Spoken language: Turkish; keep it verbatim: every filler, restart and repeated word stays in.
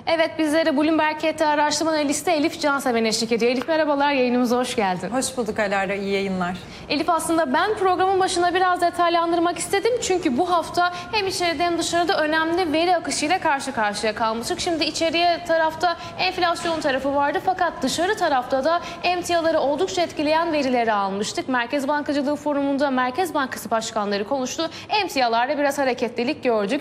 Evet, bizlere Bloomberg K T araştırma analisti Elif Canseven eşlik ediyor. Elif merhabalar, yayınımıza hoş geldin. Hoş bulduk Alara, iyi yayınlar. Elif, aslında ben programın başına biraz detaylandırmak istedim. Çünkü bu hafta hem içeride hem dışarıda önemli veri akışıyla karşı karşıya kalmıştık. Şimdi içeriye tarafta enflasyon tarafı vardı, fakat dışarı tarafta da emtiaları oldukça etkileyen verileri almıştık. Merkez Bankacılığı Forumu'nda Merkez Bankası başkanları konuştu. Emtialarda biraz hareketlilik gördük.